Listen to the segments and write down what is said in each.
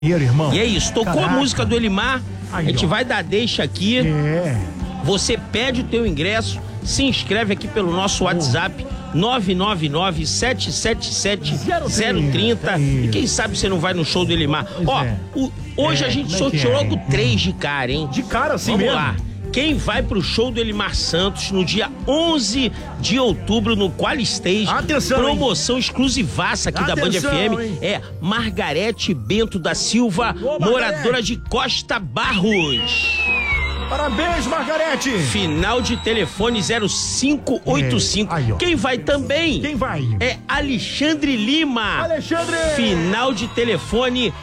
Irmão. E é isso, tocou Caraca. a música do Elimar, Aí, a gente ó. vai dar deixa aqui. É. Você pede o teu ingresso, se inscreve aqui pelo nosso WhatsApp 999-777-030. E quem sabe você não vai no show do Elimar. Ó, hoje a gente como é que sorteou é? logo 3 de cara, hein? De cara assim Vamos mesmo? lá. Quem vai pro show do Elimar Santos no dia 11 de outubro no Qualistage? Atenção, promoção exclusivaça aqui da Band Atenção, FM. hein? É Margarete Bento da Silva, Ô, moradora de Costa Barros. Parabéns, Margarete. Final de telefone 0585. Aí, ó. Quem vai também? Quem vai? É Alexandre Lima. Alexandre! Final de telefone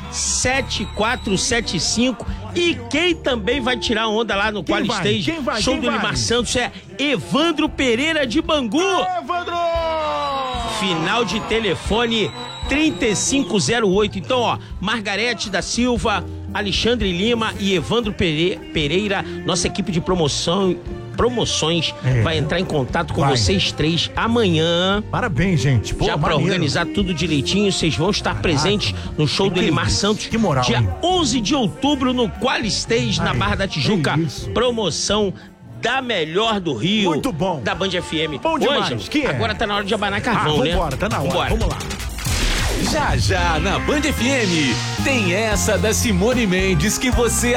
7475. E quem também vai tirar onda lá no Quem Qualistage? vai? Quem vai? Show Quem do vai? Elimar Santos é Evandro Pereira de Bangu. Evandro! Final de telefone 3508. Então, ó, Margarete da Silva, Alexandre Lima e Evandro Pereira, nossa equipe de promoções vai entrar em contato com vocês 3 amanhã. Parabéns, gente. Pô, Já pra maneiro. organizar tudo direitinho, vocês vão estar presentes no show do Elimar Santos. Que moral, dia hein? 11 de outubro no Qualistage, na Barra da Tijuca. que isso. Promoção da melhor do Rio. Muito bom. Da Band FM. Bom demais. Ângelo, Que é? agora tá na hora de abanar carvão, né? Vambora, tá na hora. Vambora. Vamos lá. Já já na Band FM tem essa da Simone Mendes que você